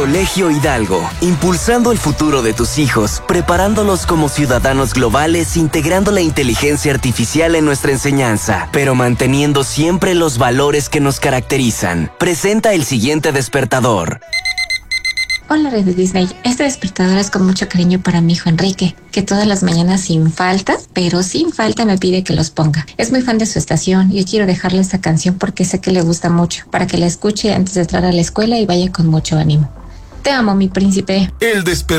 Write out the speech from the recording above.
Colegio Hidalgo, impulsando el futuro de tus hijos, preparándolos como ciudadanos globales, integrando la inteligencia artificial en nuestra enseñanza, pero manteniendo siempre los valores que nos caracterizan. Presenta el siguiente despertador. Hola, Red de Disney. Este despertador es con mucho cariño para mi hijo Enrique, que todas las mañanas sin falta, pero sin falta me pide que los ponga. Es muy fan de su estación y yo quiero dejarle esta canción porque sé que le gusta mucho, para que la escuche antes de entrar a la escuela y vaya con mucho ánimo. Te amo, mi príncipe. El despertador.